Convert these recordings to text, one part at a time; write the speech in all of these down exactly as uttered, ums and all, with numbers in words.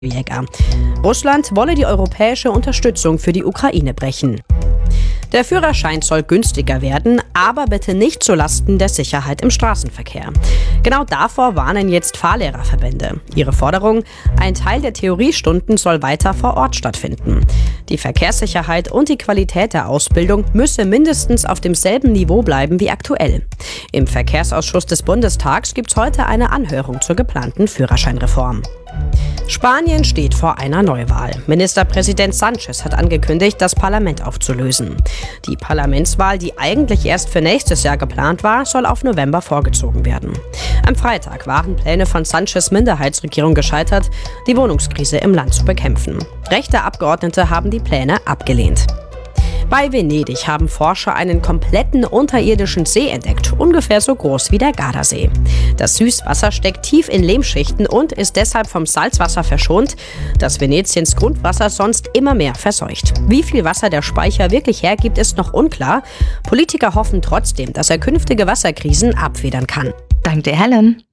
Jäger. Russland wolle die europäische Unterstützung für die Ukraine brechen. Der Führerschein soll günstiger werden, aber bitte nicht zulasten der Sicherheit im Straßenverkehr. Genau davor warnen jetzt Fahrlehrerverbände. Ihre Forderung: ein Teil der Theoriestunden soll weiter vor Ort stattfinden. Die Verkehrssicherheit und die Qualität der Ausbildung müsse mindestens auf demselben Niveau bleiben wie aktuell. Im Verkehrsausschuss des Bundestags gibt es heute eine Anhörung zur geplanten Führerscheinreform. Spanien steht vor einer Neuwahl. Ministerpräsident Sánchez hat angekündigt, das Parlament aufzulösen. Die Parlamentswahl, die eigentlich erst für nächstes Jahr geplant war, soll auf November vorgezogen werden. Am Freitag waren Pläne von Sánchez' Minderheitsregierung gescheitert, die Wohnungskrise im Land zu bekämpfen. Rechte Abgeordnete haben die Pläne abgelehnt. Bei Venedig haben Forscher einen kompletten unterirdischen See entdeckt, ungefähr so groß wie der Gardasee. Das Süßwasser steckt tief in Lehmschichten und ist deshalb vom Salzwasser verschont, das Venetiens Grundwasser sonst immer mehr verseucht. Wie viel Wasser der Speicher wirklich hergibt, ist noch unklar. Politiker hoffen trotzdem, dass er künftige Wasserkrisen abfedern kann. Dank dir, Helen.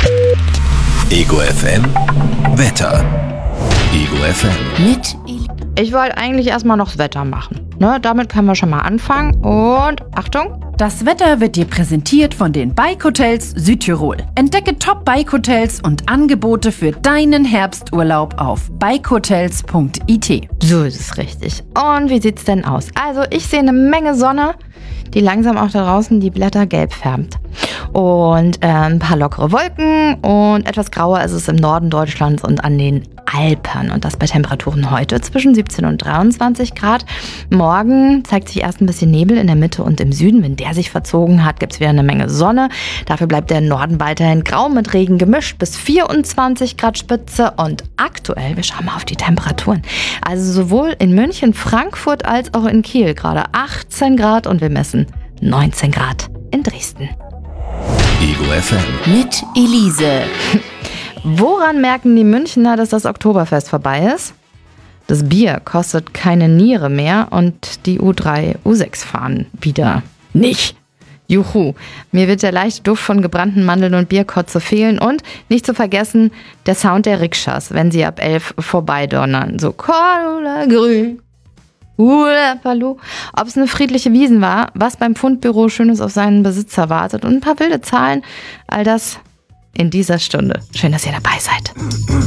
Ego F M Wetter. Ego F M. Mit Ich wollte eigentlich erstmal noch das Wetter machen. Ne, damit können wir schon mal anfangen. Und Achtung! Das Wetter wird dir präsentiert von den Bike Hotels Südtirol. Entdecke Top-Bike Hotels und Angebote für deinen Herbsturlaub auf bike hotels punkt i t. So ist es richtig. Und wie sieht's denn aus? Also ich sehe eine Menge Sonne, die langsam auch da draußen die Blätter gelb färbt. Und äh, ein paar lockere Wolken und etwas grauer ist es im Norden Deutschlands und an den Alpen. Und das bei Temperaturen heute zwischen siebzehn und dreiundzwanzig Grad. Morgen zeigt sich erst ein bisschen Nebel in der Mitte und im Süden. Wenn der sich verzogen hat, gibt es wieder eine Menge Sonne. Dafür bleibt der Norden weiterhin grau mit Regen gemischt bis vierundzwanzig Grad Spitze. Und aktuell, wir schauen mal auf die Temperaturen. Also sowohl in München, Frankfurt als auch in Kiel gerade achtzehn Grad und wir messen neunzehn Grad in Dresden. Ego F M. Mit Elise. Woran merken die Münchner, dass das Oktoberfest vorbei ist? Das Bier kostet keine Niere mehr und die U drei, U sechs fahren wieder nicht. Juhu, mir wird der leichte Duft von gebrannten Mandeln und Bierkotze fehlen und nicht zu vergessen der Sound der Rikschas, wenn sie ab elf vorbeidonnern. So Cordula Grün. Hula Palu. Ob es eine friedliche Wiesn war, was beim Fundbüro Schönes auf seinen Besitzer wartet und ein paar wilde Zahlen, all das in dieser Stunde. Schön, dass ihr dabei seid.